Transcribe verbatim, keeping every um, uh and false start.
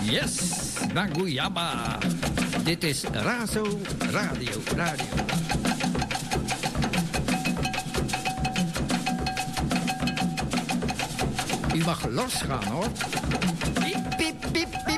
Yes, Naguyama. Dit is Razo Radio, Radio. U mag losgaan hoor. Piep, piep, piep, piep.